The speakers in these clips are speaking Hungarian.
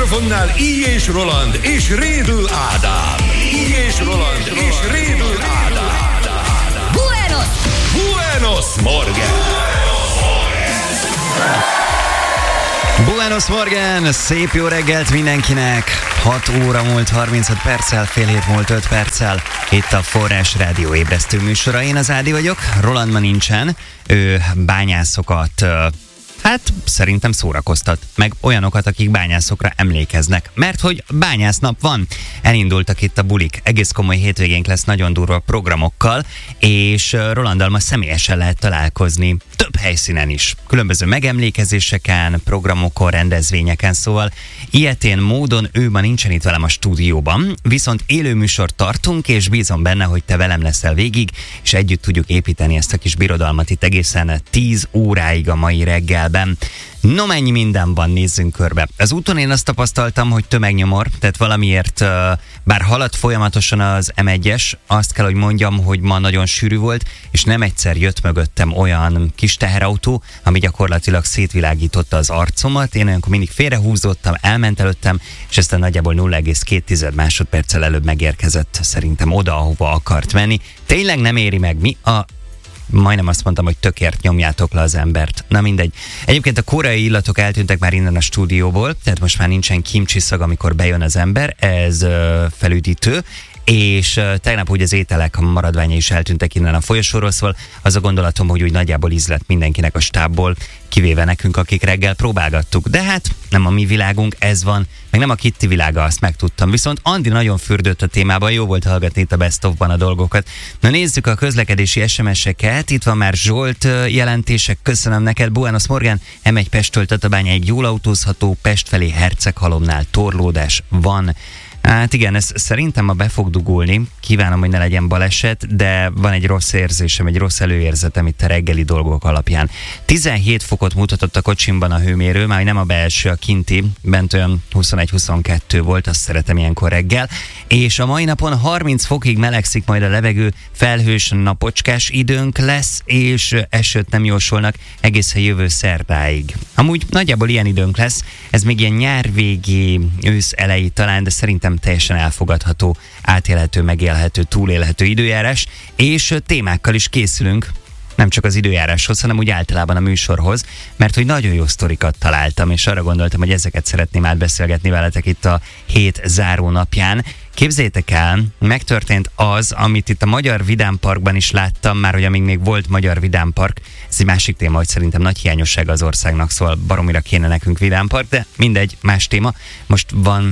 mikrofonnál Így és Roland és Rédl Ádám. Így és Roland és Rédl Ádám. Buenos Morgen! Buenos Morgen! Szép jó reggelt mindenkinek! 6 óra múlt 36 perccel, fél hét múlt 5 perccel. Itt a Forrás Rádió ébresztő műsora. Én az Ádi vagyok, Roland ma nincsen. Ő bányászokat... szerintem szórakoztat, meg olyanokat, akik bányászokra emlékeznek, mert hogy bányásznap van. Elindultak itt a bulik, egész komoly hétvégénk lesz nagyon durva programokkal, és Rolanddal ma személyesen lehet találkozni több helyszínen is. Különböző megemlékezéseken, programokon, rendezvényeken, szóval ilyetén módon ő ma nincsen itt velem a stúdióban, viszont élő műsort tartunk, és bízom benne, hogy te velem leszel végig, és együtt tudjuk építeni ezt a kis birodalmat itt egészen 10 óráig a mai reggelben. No, mennyi minden van, nézzünk körbe. Az úton én azt tapasztaltam, hogy tömegnyomor, tehát valamiért, bár halad folyamatosan az M1-es, azt kell, hogy mondjam, hogy ma nagyon sűrű volt, és nem egyszer jött mögöttem olyan kis teherautó, ami gyakorlatilag szétvilágította az arcomat. Én olyankor mindig félrehúzottam, elment előttem, és aztán nagyjából 0,2 másodperccel előbb megérkezett szerintem oda, ahova akart menni. Tényleg nem éri meg, mi a... Majdnem azt mondtam, hogy tökért nyomjátok le az embert. Na mindegy. Egyébként a koreai illatok eltűntek már innen a stúdióból, tehát most már nincsen kimcsi szag, amikor bejön az ember, ez felüdítő, és tegnap úgy az ételek maradványai is eltűntek innen a folyosóról, szóval az a gondolatom, hogy úgy nagyjából íz lett mindenkinek a stábból, kivéve nekünk, akik reggel próbálgattuk. De hát nem a mi világunk, ez van, meg nem a Kitty világa, azt megtudtam. Viszont Andi nagyon fürdött a témában, jó volt hallgatni itt a Best of-ban a dolgokat. Na nézzük a közlekedési SMS-eket, itt van már Zsolt jelentések, köszönöm neked. Buenos Morgen, M1 Pesttől Tatabányáig jól autózható, Pest felé Herceghalomnál torlódás van. Hát igen, ez szerintem ma be fog dugulni, kívánom, hogy ne legyen baleset, de van egy rossz érzésem, egy rossz előérzetem itt a reggeli dolgok alapján. 17 fokot mutatott a kocsimban a hőmérő, már nem a belső, a kinti, bent olyan 21-22 volt, azt szeretem ilyenkor reggel, és a mai napon 30 fokig melegszik majd a levegő, felhős, napocskás időnk lesz, és esőt nem jósolnak egészen jövő szerdáig. Amúgy nagyjából ilyen időnk lesz, ez még ilyen nyárvégi, ősz elejé talán, de szerintem teljesen elfogadható, átélhető, megélhető, túlélhető időjárás, és témákkal is készülünk, nem csak az időjáráshoz, hanem úgy általában a műsorhoz, mert hogy nagyon jó sztorikat találtam, és arra gondoltam, hogy ezeket szeretném átbeszélgetni veletek itt a hét záró napján. Képzeljétek el, megtörtént az, amit itt a Magyar Vidámparkban is láttam, már hogy amíg még volt Magyar Vidámpark, ez egy másik téma, hogy szerintem nagy hiányosság az országnak, szóval baromira kéne nekünk Vidámpark, de mindegy, más téma. Most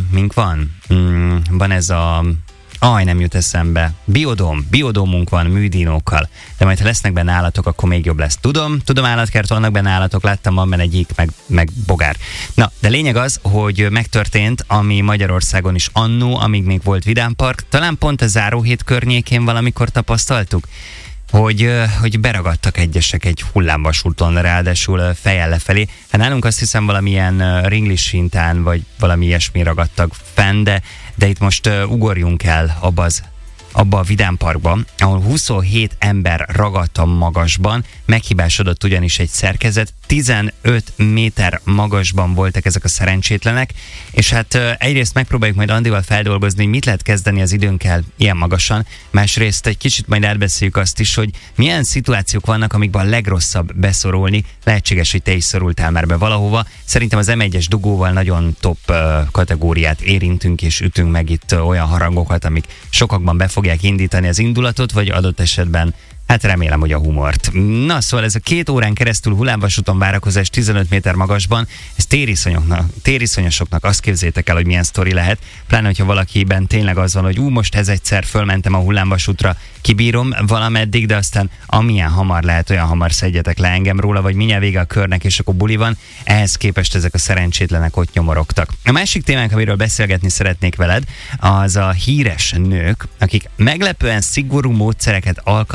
van ez a... nem jut eszembe. Biodómunk van műdínókkal, de majd ha lesznek benne állatok, akkor még jobb lesz. Tudom, állatkert, vannak benne állatok, láttam, van benne gyík, meg bogár. Na, de lényeg az, hogy megtörtént, ami Magyarországon is annó, amíg még volt Vidámpark, talán pont a záróhét környékén valamikor tapasztaltuk, hogy beragadtak egyesek egy hullámvasúton, ráadásul fejjel lefelé. Hát nálunk azt hiszem valamilyen ringlisintán, vagy valami ilyesmi ragadtak fenn, de itt most ugorjunk el abba a Vidámparkba, ahol 27 ember ragadt a magasban, meghibásodott ugyanis egy szerkezet, 15 méter magasban voltak ezek a szerencsétlenek, és hát egyrészt megpróbáljuk majd Andival feldolgozni, hogy mit lehet kezdeni az időnkkel ilyen magasan, másrészt egy kicsit majd átbeszéljük azt is, hogy milyen szituációk vannak, amikben a legrosszabb beszorulni, lehetséges, hogy te is szorultál már be valahova. Szerintem az M1-es dugóval nagyon top kategóriát érintünk és ütünk meg itt olyan harangokat, amik sokakban be fogják indítani az indulatot, vagy adott esetben hát remélem, hogy a humort. Na, szóval ez a 2 órán keresztül hullámvasúton várakozás 15 méter magasban, ez tériszonyosoknak azt képzeljétek el, hogy milyen sztori lehet, pláne, hogyha valakiben tényleg az van, hogy most ez egyszer fölmentem a hullámvasútra, kibírom valameddig, de aztán amilyen hamar lehet, olyan hamar szedjetek le engem róla, vagy mindjárt vége a körnek, és akkor buli van, ehhez képest ezek a szerencsétlenek ott nyomorogtak. A másik témánk, amiről beszélgetni szeretnék veled, az a híres nők, akik meglepően szigorú módszereket alkalmaznak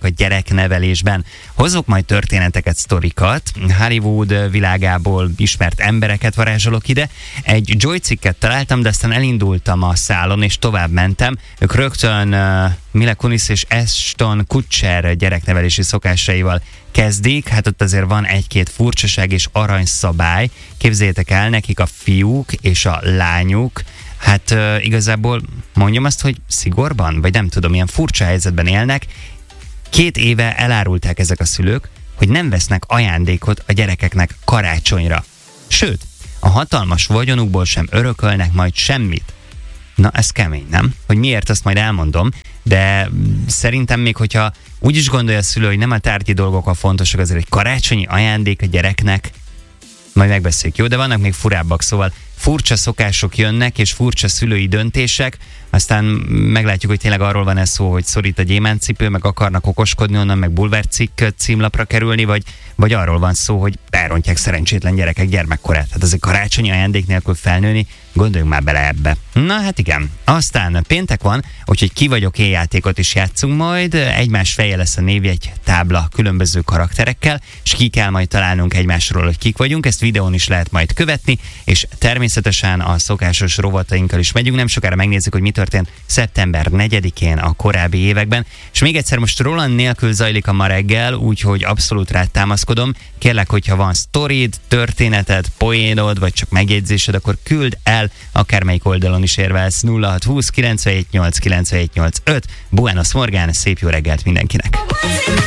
a gyereknevelésben. Hozok majd történeteket, sztorikat, Hollywood világából ismert embereket varázsolok ide. Egy Joy cikket találtam, de aztán elindultam a szálon, és tovább mentem. Ők rögtön Mila Kunis és Ashton Kutcher gyereknevelési szokásaival kezdik, hát ott azért van egy-két furcsaság és aranyszabály. Képzeljétek el, nekik a fiúk és a lányuk, hát igazából mondjam azt, hogy szigorban, vagy nem tudom, ilyen furcsa helyzetben élnek. 2 éve elárulták ezek a szülők, hogy nem vesznek ajándékot a gyerekeknek karácsonyra. Sőt, a hatalmas vagyonukból sem örökölnek majd semmit. Na, ez kemény, nem? Hogy miért, azt majd elmondom, de szerintem még, hogyha úgy is gondolja a szülő, hogy nem a tárgyi dolgok a fontosak, azért egy karácsonyi ajándék a gyereknek, majd megbeszéljük, jó? De vannak még furábbak, szóval furcsa szokások jönnek, és furcsa szülői döntések, aztán meglátjuk, hogy tényleg arról van ez szó, hogy szorít a gyémántcipő, meg akarnak okoskodni onnan, meg bulvárcikk címlapra kerülni, vagy arról van szó, hogy elrontják szerencsétlen gyerekek gyermekkorát. Hát azért karácsonyi ajándék nélkül felnőni, gondoljunk már bele ebbe. Na hát igen. Aztán péntek van, úgyhogy Ki vagyok én játékot is játszunk majd, egymás feje lesz a névjegy tábla különböző karakterekkel, és ki kell majd találnunk egymásról, hogy kik vagyunk, ezt videón is lehet majd követni, és természetesen a szokásos rovatainkkal is megyünk, nem sokára megnézzük, hogy mi történt szeptember 4-én a korábbi években, és még egyszer most Roland nélkül zajlik a ma reggel, úgyhogy abszolút rád támaszkodom. Kérlek, hogyha van sztorid, történeted, poénod, vagy csak megjegyzésed, akkor küld el, akármelyik oldalon is érvelsz. 0620 978 975. Buenos Morgán, szép jó reggelt mindenkinek!